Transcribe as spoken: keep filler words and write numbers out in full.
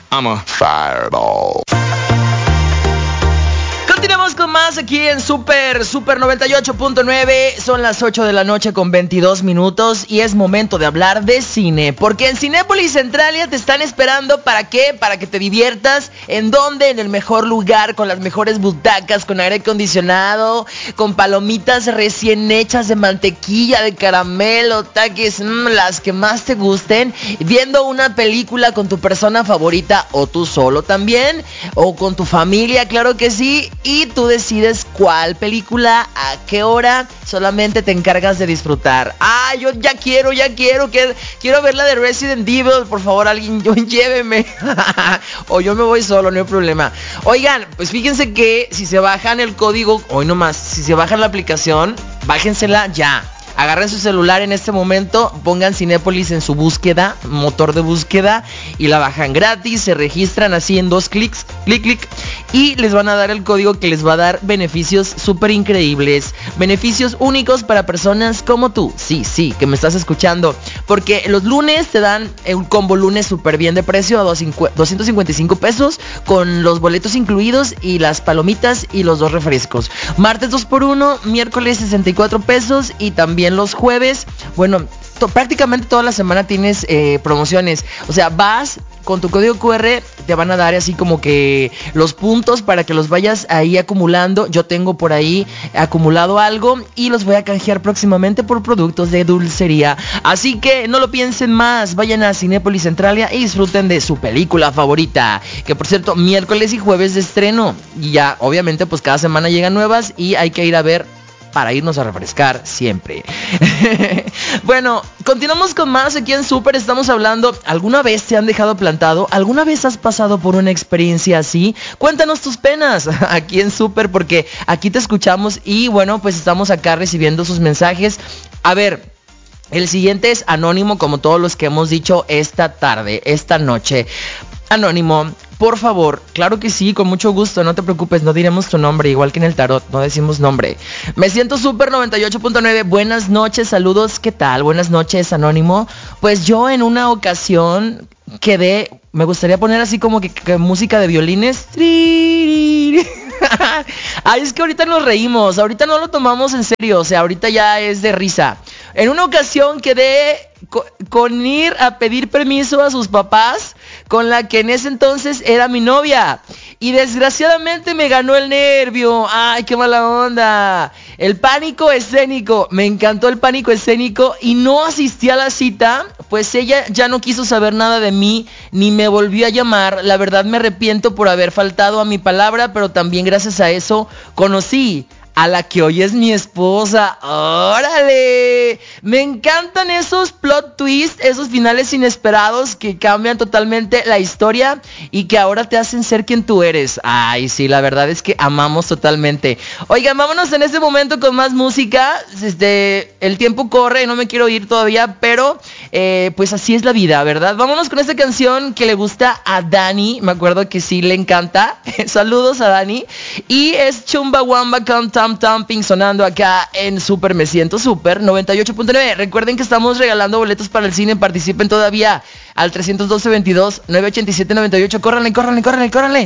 I'm a fireball. Continuamos con más aquí en Super, Super noventa y ocho punto nueve. Son las ocho de la noche con veintidós minutos y es momento de hablar de cine. Porque en Cinépolis Centralia te están esperando, ¿para qué? Para que te diviertas. ¿En dónde? En el mejor lugar, con las mejores butacas, con aire acondicionado, con palomitas recién hechas de mantequilla, de caramelo, taques, mmm, las que más te gusten. Viendo una película con tu persona favorita o tú solo también, o con tu familia, claro que sí. Y tú decides cuál película, a qué hora, solamente te encargas de disfrutar. Ah, yo ya quiero, ya quiero, que, quiero ver la de Resident Evil, por favor alguien yo, lléveme. O yo me voy solo, no hay problema. Oigan, pues fíjense que si se bajan el código, hoy nomás, si se bajan la aplicación, bájensela ya. Agarren su celular en este momento, pongan Cinépolis en su búsqueda, motor de búsqueda, y la bajan gratis, se registran así en dos clics, clic, clic, y les van a dar el código que les va a dar beneficios súper increíbles, beneficios únicos para personas como tú, sí, sí, que me estás escuchando, porque los lunes te dan un combo lunes súper bien de precio a doscientos cincuenta y cinco pesos, con los boletos incluidos y las palomitas y los dos refrescos. Martes dos por uno, miércoles sesenta y cuatro pesos, y también los jueves, bueno, to- prácticamente toda la semana tienes eh, promociones. O sea, vas con tu código cu erre, te van a dar así como que los puntos para que los vayas ahí acumulando. Yo tengo por ahí acumulado algo y los voy a canjear próximamente por productos de dulcería. Así que no lo piensen más, vayan a Cinépolis Centralia y disfruten de su película favorita, que por cierto, miércoles y jueves de estreno. Y ya, obviamente, pues cada semana llegan nuevas y hay que ir a ver para irnos a refrescar siempre. Bueno, continuamos con más aquí en Super. Estamos hablando, ¿alguna vez te han dejado plantado? ¿Alguna vez has pasado por una experiencia así? Cuéntanos tus penas aquí en Super, porque aquí te escuchamos y bueno, pues estamos acá recibiendo sus mensajes. A ver, el siguiente es anónimo, como todos los que hemos dicho esta tarde, esta noche. Anónimo, por favor, claro que sí, con mucho gusto, no te preocupes, no diremos tu nombre, igual que en el tarot, no decimos nombre. Me siento Super noventa y ocho punto nueve, buenas noches, saludos, ¿qué tal? Buenas noches, anónimo. Pues yo en una ocasión quedé, me gustaría poner así como que, que música de violines. Ay, es que ahorita nos reímos, ahorita no lo tomamos en serio, o sea, ahorita ya es de risa. En una ocasión quedé co- con ir a pedir permiso a sus papás, con la que en ese entonces era mi novia. Y desgraciadamente me ganó el nervio. Ay, qué mala onda. El pánico escénico. Me encantó el pánico escénico y no asistí a la cita, pues ella ya no quiso saber nada de mí, ni me volvió a llamar. La verdad me arrepiento por haber faltado a mi palabra, pero también gracias a eso conocí a la que hoy es mi esposa. ¡Órale! Me encantan esos plot twists, esos finales inesperados que cambian totalmente la historia y que ahora te hacen ser quien tú eres. Ay, sí, la verdad es que amamos totalmente. Oigan, vámonos en este momento con más música. Este, el tiempo corre, no me quiero ir todavía, pero eh, pues así es la vida, ¿verdad? Vámonos con esta canción que le gusta a Dani. Me acuerdo que sí le encanta. Saludos a Dani. Y es Chumbawamba con Tam Tamping sonando acá en Super Me Siento Super noventa y ocho punto nueve. Recuerden que estamos regalando boletos para el cine. Participen todavía al tres uno dos, veintidós, novecientos ochenta y siete, noventa y ocho. Córranle, córranle, córranle, córranle.